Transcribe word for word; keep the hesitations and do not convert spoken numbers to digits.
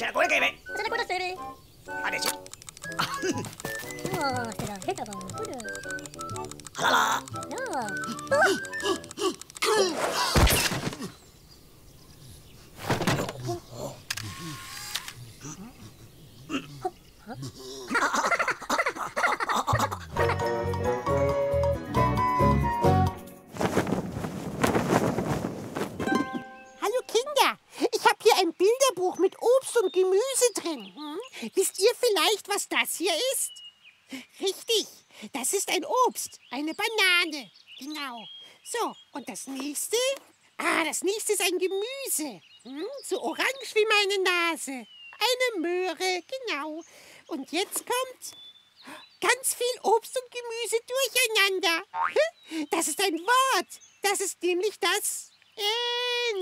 らこれかいべ。 それこれせれ。 あれし。 ああ、せらへたばんくる。 あらら。 なあ。 Hallo Kinder, ich habe hier ein Bilderbuch mit Obst und Gemüse drin. Hm? Wisst ihr vielleicht, was das hier ist? Richtig, das ist ein Obst, eine Banane. Genau. So, und das nächste? Ah, das nächste ist ein Gemüse. Hm? So orange wie meine Nase. Eine Möhre, genau. Und jetzt kommt ganz viel Obst und Gemüse durcheinander. Das ist ein Wort. Das ist nämlich das